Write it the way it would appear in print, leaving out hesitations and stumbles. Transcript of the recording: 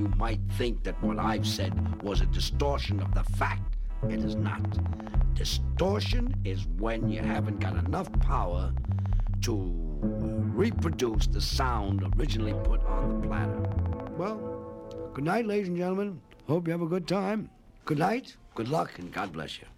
you might think that what I've said was a distortion of the fact. It is not. Distortion is when you haven't got enough power to reproduce the sound originally put on the platter. Well, good night, ladies and gentlemen. Hope you have a good time. Good night, good luck, and God bless you.